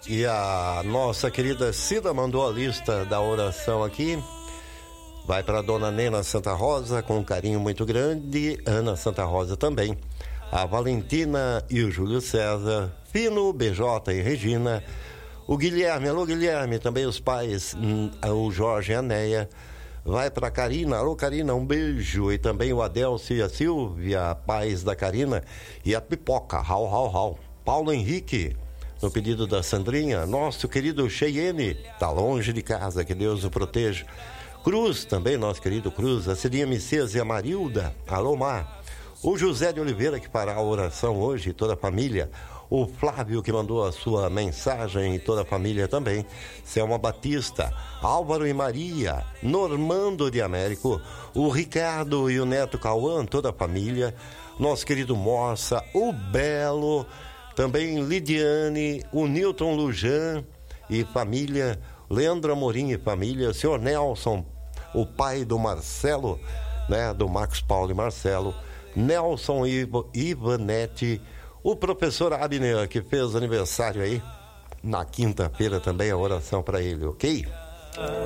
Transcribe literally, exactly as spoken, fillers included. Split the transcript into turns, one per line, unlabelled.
E a nossa querida Cida mandou a lista da oração aqui. Vai para a dona Nena Santa Rosa, com um carinho muito grande. Ana Santa Rosa também. A Valentina e o Júlio César. Fino, B J e Regina. O Guilherme, alô Guilherme, também os pais, o Jorge e a Neia. Vai para a Karina, alô Karina, um beijo. E também o Adelcio e a Silvia, pais da Karina. E a Pipoca, rau, rau, rau. Paulo Henrique, no pedido da Sandrinha. Nosso querido Cheyenne, tá longe de casa, que Deus o proteja. Cruz, também nosso querido Cruz. A Cidinha Messias e a Marilda, alô Mar. O José de Oliveira, que fará a oração hoje, toda a família. O Flávio, que mandou a sua mensagem, e toda a família também. Selma Batista, Álvaro e Maria, Normando de Américo, o Ricardo e o Neto Cauã, toda a família. Nosso querido Moça, o Belo, também Lidiane, o Newton Lujan e família, Leandro Amorim e família, senhor Nelson, o pai do Marcelo, né, do Marcos Paulo e Marcelo, Nelson e Ivanete, o professor Abner, que fez aniversário aí na quinta-feira também, a oração para ele, ok?